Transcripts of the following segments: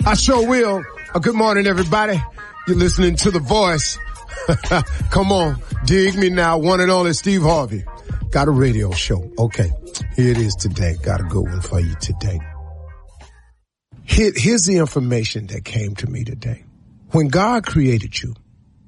I sure will. Good morning, everybody. You're listening to The Voice. Come on, dig me now. One and only Steve Harvey. Got a radio show. Okay, here it is today. Got a good one for you today. Here's the information that came to me today. When God created you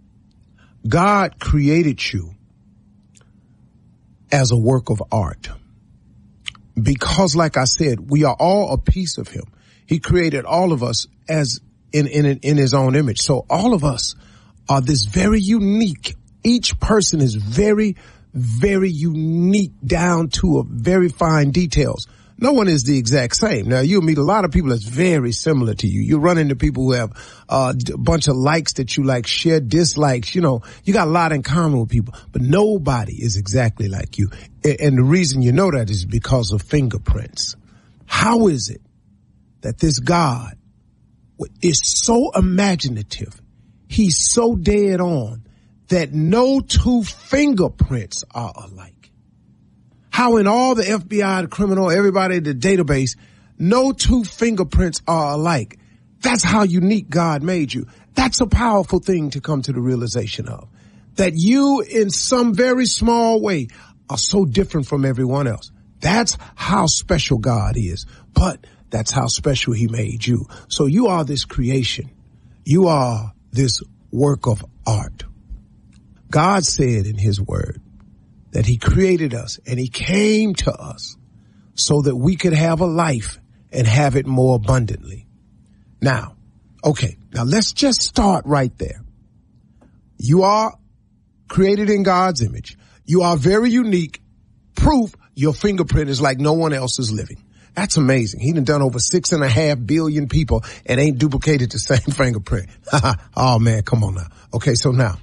as a work of art. Because, like I said, we are all a piece of him. He created all of us as in his own image. So all of us are this very unique. Each person is very, very unique down to a very fine details. No one is the exact same. Now, you'll meet a lot of people that's very similar to you. You run into people who have a bunch of likes that you like, share dislikes. You know, you got a lot in common with people, but nobody is exactly like you. And the reason you know that is because of fingerprints. How is it that this God is so imaginative, he's so dead on, that no two fingerprints are alike? How in all the FBI, the criminal, everybody in the database, no two fingerprints are alike. That's how unique God made you. That's a powerful thing to come to the realization of. That you, in some very small way, are so different from everyone else. That's how special God is. But that's how special he made you. So you are this creation. You are this work of art. God said in his word that he created us and he came to us so that we could have a life and have it more abundantly. Now let's just start right there. You are created in God's image. You are very unique. Proof your fingerprint is like no one else is living. That's amazing. He done over 6.5 billion people and ain't duplicated the same fingerprint. Oh man, come on now. Okay, so now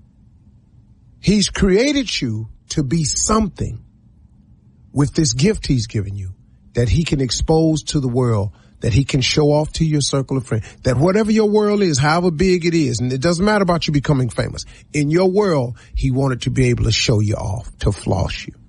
he's created you to be something with this gift he's given you that he can expose to the world, that he can show off to your circle of friends, that whatever your world is, however big it is, and it doesn't matter about you becoming famous, in your world, he wanted to be able to show you off, to floss you,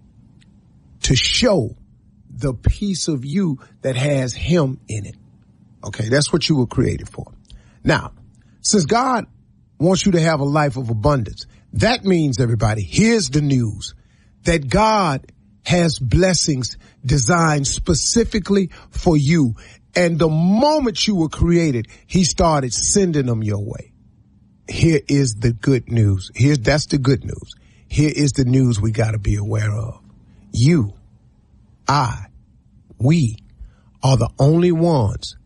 to show the piece of you that has him in it. Okay, that's what you were created for. Now, since God wants you to have a life of abundance, that means, everybody, here's the news, that God has blessings designed specifically for you. And the moment you were created, he started sending them your way. Here is the good news. That's the good news. Here is the news we got to be aware of. You, we are the only ones